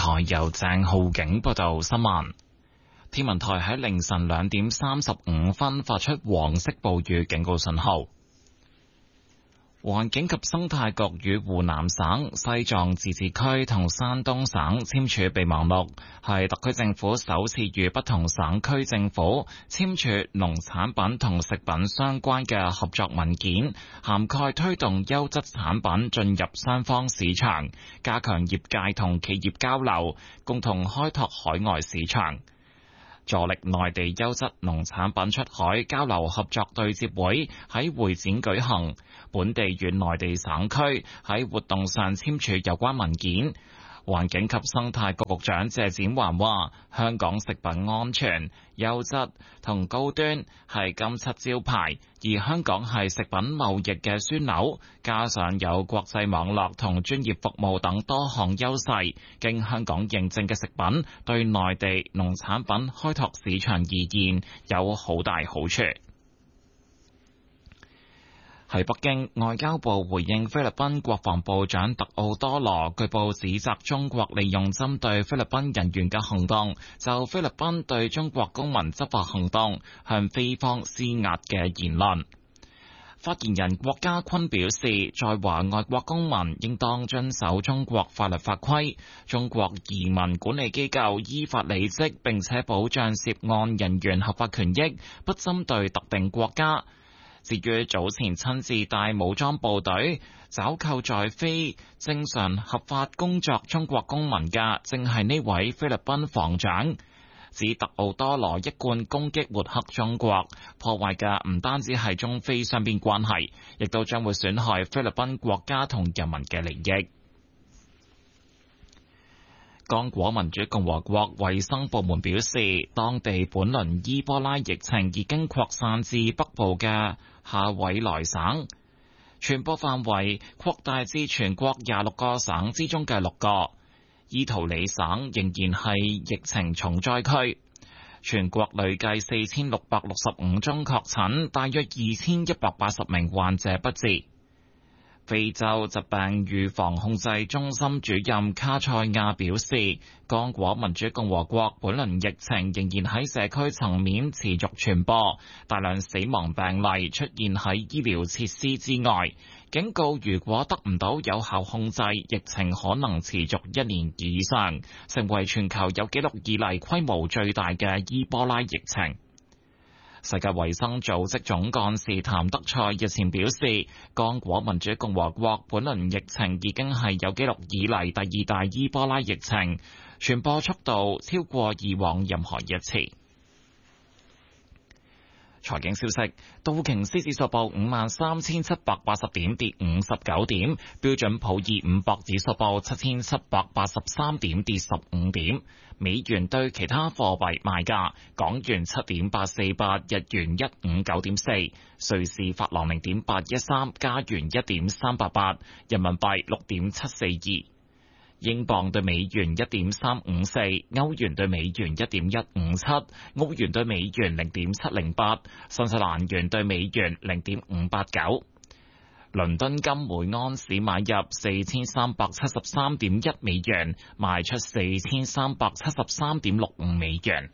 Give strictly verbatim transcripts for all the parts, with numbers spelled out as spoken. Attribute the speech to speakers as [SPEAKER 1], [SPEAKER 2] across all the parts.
[SPEAKER 1] 台由鄭浩景報道新聞。天文台喺凌晨兩點三十五分發出黃色暴雨警告信號。環境及生態局與湖南省、西藏自治區同山東省簽署備忘錄，係特區政府首次與不同省區政府簽署農產品同食品相關嘅合作文件，涵蓋推動優質產品進入雙方市場，加強業界同企業交流，共同開拓海外市場。助力內地優質農產品出海交流合作對接會喺會展舉行，本地與內地省區喺活動上簽署有關文件。環境及生態局局長謝展寰話：香港食品安全、優質同高端係金漆招牌，而香港係食品貿易嘅樞紐，加上有國際網絡同專業服務等多項優勢，經香港認證嘅食品對內地農產品開拓市場而言有好大好處。喺北京，外交部回應菲律賓國防部長特奧多羅據報指責中國利用針對菲律賓人員嘅行動，就菲律賓對中國公民執法行動向菲方施壓嘅言論。發言人郭家坤表示，在華外國公民應當遵守中國法律法規，中國移民管理機構依法履職，並且保障涉案人員合法權益，不針對特定國家。至於早前親自帶武裝部隊抓扣在非正常合法工作中國公民嘅，正係呢位菲律賓防長。指特奧多羅一貫攻擊抹黑中國，破壞嘅唔單止係中菲雙邊關係，亦都將會損害菲律賓國家同人民嘅利益。剛果民主共和國衛生部門表示，當地本輪伊波拉疫情已經擴散至北部嘅夏委萊省，傳播範圍擴大至全國廿六個省之中嘅六個。伊圖里省仍然係疫情重災區，全國累計四千六百六十五宗確診，大約二千一百八十名患者不治。非洲疾病預防控制中心主任卡塞亞表示，剛果民主共和國本輪疫情仍然喺社區層面持續傳播，大量死亡病例出現喺醫療設施之外，警告如果得唔到有效控制，疫情可能持續一年以上，成為全球有紀錄以嚟規模最大嘅伊波拉疫情。世界衛生組織總幹事譚德塞日前表示，剛果民主共和國本輪疫情已經係有紀錄以嚟第二大伊波拉疫情，傳播速度超過以往任何一次。財經消息，道瓊斯指數報五萬三千七百八十點，跌五十九點；標準普爾五百指數報七千七百八十三點，跌十五點。美元對其他貨幣賣價：港元七點八四八，日元一五九點四，瑞士法郎零點八一三，加元一點三八八，人民幣六點七四二。英鎊對美元一點三五四，歐元對美元一點一五七，澳元對美元零點七零八，新西蘭元對美元零點五八九。倫敦金每安士買入四千三百七十三點一美元，賣出四千三百七十三點六五美元。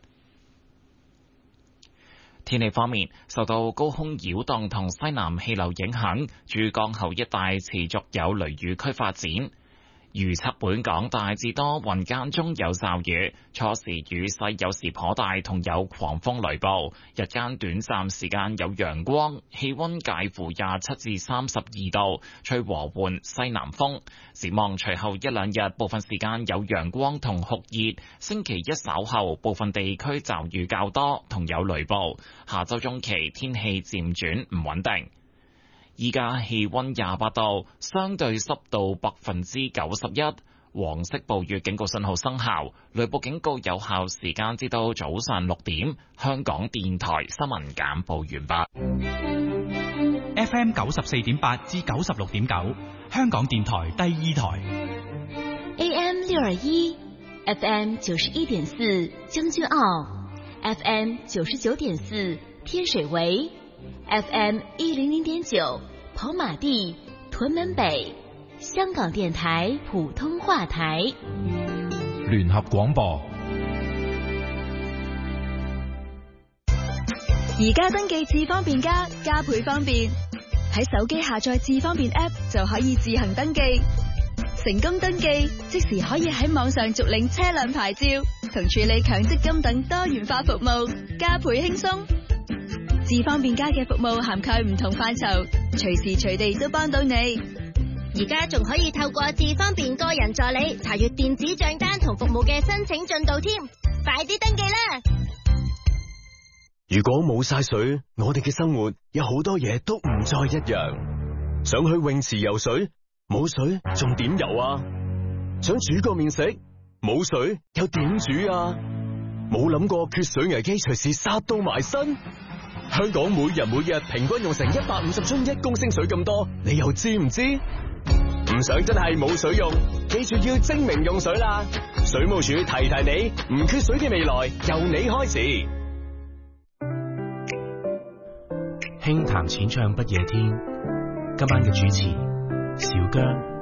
[SPEAKER 1] 天氣方面，受到高空擾動同西南氣流影響，珠江口一帶持續有雷雨區發展。預測本港大致多雲間中有驟雨，初時雨勢有時頗大，同有狂風雷暴。日間短暫時間有陽光，氣溫介乎廿七至三十二度，吹和緩西南風。展望隨後一兩日，部分時間有陽光同酷熱。星期一稍後，部分地區驟雨較多，同有雷暴。下周中期天氣漸轉唔穩定。依家氣溫廿八度，相對濕度百分之九十一，黃色暴雨警告信號生效，雷暴警告有效時間至到早上六點。香港電台新聞簡報完畢。
[SPEAKER 2] F M 九十四點八至九十六點九，香港電台第二台。
[SPEAKER 3] A M 六二一 ，F M 九十一點四將軍澳 ，F M 九十九點四天水圍。F M 一零零點九跑馬地屯門北，香港電台普通話台。
[SPEAKER 4] 聯合廣播。
[SPEAKER 5] 而家登記智方便加，加倍方便。喺手機下載智方便 App 就可以自行登記，成功登記即時可以喺網上續領車輛牌照同處理強積金等多元化服務，加倍輕鬆。智方便加嘅服務涵蓋唔同範疇，隨時隨地都幫到你。
[SPEAKER 6] 而家仲可以透過智方便個人助理查閱電子賬單同服務嘅申請進度添，快啲登記啦！
[SPEAKER 7] 如果冇晒水，我哋嘅生活有好多嘢都唔再一樣。想去泳池游水，冇水仲點游啊？想煮個麵食，冇水又點煮啊？冇諗過缺水危機隨時殺到埋身。香港每人每日平均用成一百五十樽一公升水咁多，你又知唔知？唔想真係冇水用，記住要精明用水啦！水務署提提你，唔缺水嘅未來由你開始。
[SPEAKER 8] 輕談淺唱不夜天，今晚嘅主持小姜。